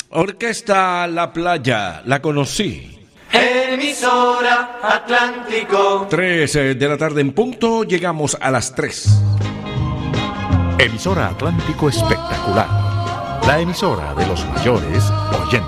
Orquesta La Playa, la conocí. Emisora Atlántico. 3 de la tarde en punto, llegamos a las 3. Emisora Atlántico Espectacular. La emisora de los mayores oyentes.